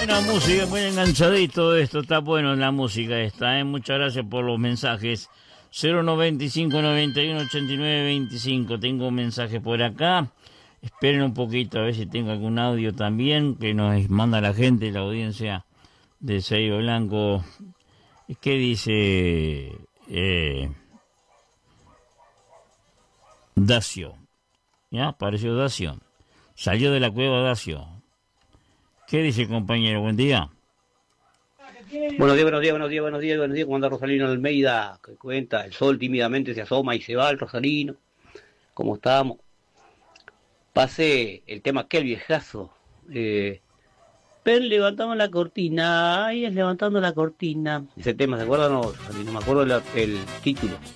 Buena música, muy enganchadito esto, está bueno la música esta, Muchas gracias por los mensajes. 095 91 89 25. Tengo un mensaje por acá. Esperen un poquito a ver si tengo algún audio también que nos manda la gente, la audiencia de Seibo Blanco. ¿Qué dice Dacio? ¿Ya? Apareció Dacio. Salió de la cueva Dacio. ¿Qué dice, compañero? Buen día. Buenos días. ¿Cómo anda Rosalino Almeida? Que cuenta, el sol tímidamente se asoma y se va el Rosalino. ¿Cómo estamos? Pasé el tema aquel viejazo. Ven levantando la cortina, ay, es levantando la cortina. Ese tema, ¿se acuerdan? No, Rosalino, me acuerdo el título.